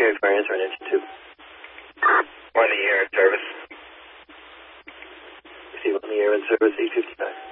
Military Fire Answer on engine 2. 1 in the air in service. Receive on the air in service, 855.